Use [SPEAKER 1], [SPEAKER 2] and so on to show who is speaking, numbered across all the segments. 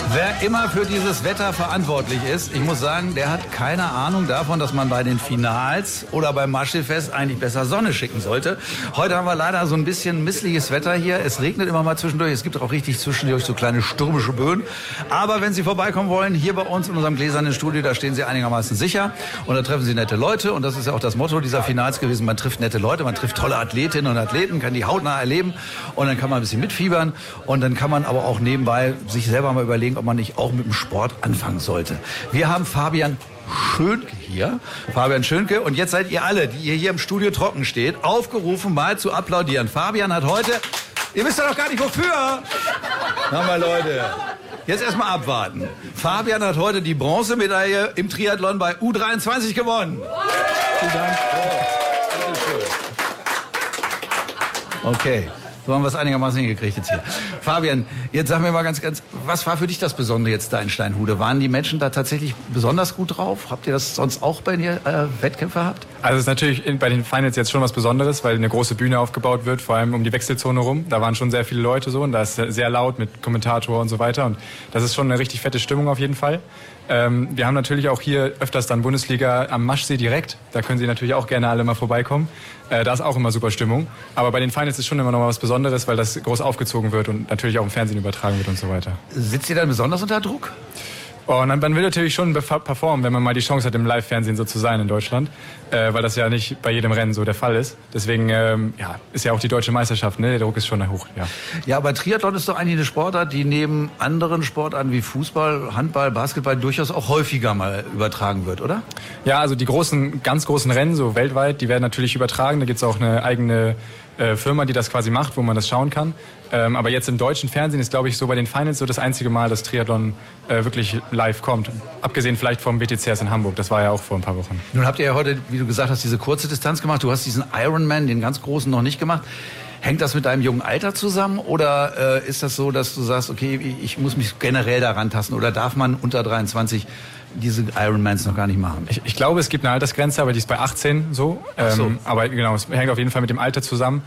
[SPEAKER 1] Wer immer für dieses Wetter verantwortlich ist, ich muss sagen, der hat keine Ahnung davon, dass man bei den Finals oder beim Maschsee-Fest eigentlich besser Sonne schicken sollte. Heute haben wir leider so ein bisschen missliches Wetter hier. Es regnet immer mal zwischendurch. Es gibt auch richtig zwischendurch so kleine stürmische Böen. Aber wenn Sie vorbeikommen wollen, hier bei uns in unserem gläsernen Studio, da stehen Sie einigermaßen sicher. Und da treffen Sie nette Leute. Und das ist ja auch das Motto dieser Finals gewesen. Man trifft nette Leute, man trifft tolle Athletinnen und Athleten, kann die hautnah erleben. Und dann kann man ein bisschen mitfiebern. Und dann kann man aber auch nebenbei sich selber mal überlegen, ob man nicht auch mit dem Sport anfangen sollte. Wir haben Fabian Schönke hier. Fabian Schönke. Und jetzt seid ihr alle, die ihr hier im Studio trocken steht, aufgerufen, mal zu applaudieren. Fabian hat heute... Ihr wisst doch gar nicht, wofür. Na mal, Leute. Jetzt erstmal abwarten. Fabian hat heute die Bronzemedaille im Triathlon bei U23 gewonnen. Vielen Dank. Okay. So haben wir es einigermaßen hingekriegt jetzt hier. Fabian, jetzt sag mir mal ganz, was war für dich das Besondere jetzt da in Steinhude? Waren die Menschen da tatsächlich besonders gut drauf? Habt ihr das sonst auch bei den Wettkämpfen gehabt?
[SPEAKER 2] Also es ist natürlich bei den Finals jetzt schon was Besonderes, weil eine große Bühne aufgebaut wird, vor allem um die Wechselzone rum. Da waren schon sehr viele Leute so und da ist sehr laut mit Kommentator und so weiter. Und das ist schon eine richtig fette Stimmung auf jeden Fall. Wir haben natürlich auch hier öfters dann Bundesliga am Maschsee direkt. Da können Sie natürlich auch gerne alle mal vorbeikommen. Da ist auch immer super Stimmung. Aber bei den Finals ist schon immer noch mal was Besonderes, weil das groß aufgezogen wird und natürlich auch im Fernsehen übertragen wird und so weiter.
[SPEAKER 1] Sitzt ihr dann besonders unter Druck?
[SPEAKER 2] Oh, und man will natürlich schon performen, wenn man mal die Chance hat, im Live-Fernsehen so zu sein in Deutschland, weil das ja nicht bei jedem Rennen so der Fall ist. Deswegen ist ja auch die deutsche Meisterschaft, ne? Der Druck ist schon hoch. Ja. Ja, aber Triathlon ist doch eigentlich eine Sportart, die neben anderen Sportarten wie Fußball, Handball, Basketball durchaus auch häufiger mal übertragen wird, oder? Ja, also die ganz großen Rennen, so weltweit, die werden natürlich übertragen. Da gibt's auch eine eigene Firma, die das quasi macht, wo man das schauen kann. Aber jetzt im deutschen Fernsehen ist, glaube ich, so bei den Finals so das einzige Mal, dass Triathlon wirklich live kommt. Abgesehen vielleicht vom WTCS in Hamburg. Das war ja auch vor ein paar Wochen. Nun habt ihr ja heute, wie du gesagt hast, diese kurze Distanz gemacht. Du hast diesen Ironman, den ganz großen, noch nicht gemacht. Hängt das mit deinem jungen Alter zusammen oder ist das so, dass du sagst, okay, ich muss mich generell daran tasten oder darf man unter 23 diese Ironmans noch gar nicht machen? Ich glaube, es gibt eine Altersgrenze, aber die ist bei 18 so. Aber genau, es hängt auf jeden Fall mit dem Alter zusammen.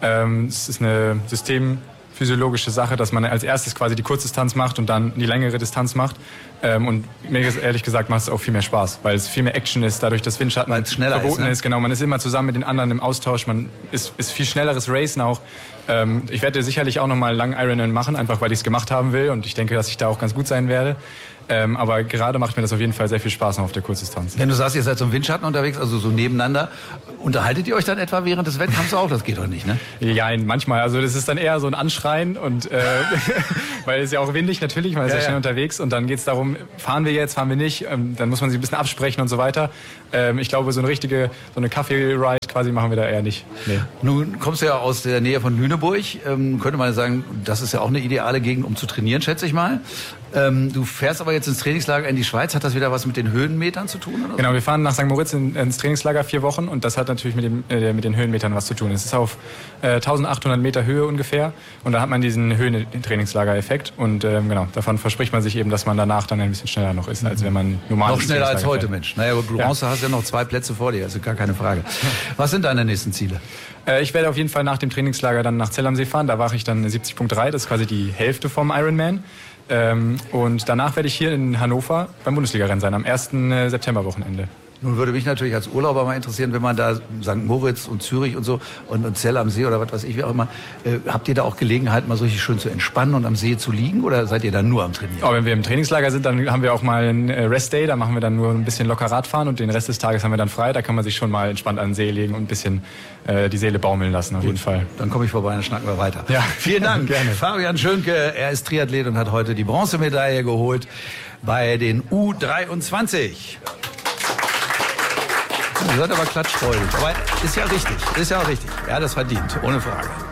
[SPEAKER 2] Es ist eine systemphysiologische Sache, dass man als erstes quasi die Kurzdistanz macht und dann die längere Distanz macht. Und mir ehrlich gesagt macht es auch viel mehr Spaß, weil es viel mehr Action ist, dadurch, dass Windschatten verboten ist. Genau, man ist immer zusammen mit den anderen im Austausch, man ist viel schnelleres Racen auch. Ich werde sicherlich auch nochmal einen langen Ironman machen, einfach weil ich es gemacht haben will und ich denke, dass ich da auch ganz gut sein werde. Aber gerade macht mir das auf jeden Fall sehr viel Spaß noch auf der Kurzdistanz. Wenn du sagst, ihr seid so im Windschatten unterwegs, also so nebeneinander, unterhaltet ihr euch dann etwa während des Wettkampfs auch? Das geht doch nicht, ne? Ja, manchmal. Also das ist dann eher so ein Anschreien und weil es ist ja auch windig natürlich, man ist ja schnell unterwegs und dann geht es darum, fahren wir jetzt, fahren wir nicht, dann muss man sich ein bisschen absprechen und so weiter. Ich glaube, so eine Kaffee-Ride quasi machen wir da eher nicht. Nee. Nun kommst du ja aus der Nähe von Lüneburg, könnte man sagen, das ist ja auch eine ideale Gegend, um zu trainieren, schätze ich mal. Du fährst aber jetzt ins Trainingslager in die Schweiz. Hat das wieder was mit den Höhenmetern zu tun? Oder so? Genau, wir fahren nach St. Moritz ins Trainingslager 4 Wochen und das hat natürlich mit den Höhenmetern was zu tun. Es ist auf 1800 Meter Höhe ungefähr und da hat man diesen Höhentrainingslager-Effekt und genau, davon verspricht man sich eben, dass man danach dann ein bisschen schneller noch ist, als wenn man normal noch schneller als heute, Mensch. Naja, aber Bronze hast ja noch 2 Plätze vor dir, also gar keine Frage. Was sind deine nächsten Ziele? Ich werde auf jeden Fall nach dem Trainingslager dann nach Zell am See fahren. Da mache ich dann 70.3, das ist quasi die Hälfte vom Ironman. Und danach werde ich hier in Hannover beim Bundesliga-Rennen sein, am 1. Septemberwochenende. Nun würde mich natürlich als Urlauber mal interessieren, wenn man da St. Moritz und Zürich und so und Zell am See oder was weiß ich, wie auch immer, habt ihr da auch Gelegenheit, mal so richtig schön zu entspannen und am See zu liegen oder seid ihr dann nur am Trainieren? Oh, wenn wir im Trainingslager sind, dann haben wir auch mal einen Rest-Day, da machen wir dann nur ein bisschen locker Radfahren und den Rest des Tages haben wir dann frei, da kann man sich schon mal entspannt an den See legen und ein bisschen die Seele baumeln lassen, auf jeden Fall. Dann komme ich vorbei, dann schnacken wir weiter. Ja. Vielen Dank. Gerne. Fabian Schönke, er ist Triathlet und hat heute die Bronzemedaille geholt bei den U23. Ihr seid aber klatschfreudig. Aber ist ja richtig. Er hat das verdient, ohne Frage.